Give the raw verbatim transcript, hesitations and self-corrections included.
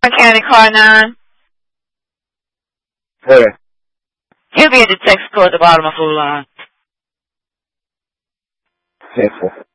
County Car nine. Where? He'll be at the Texaco at the bottom of the line. Texas.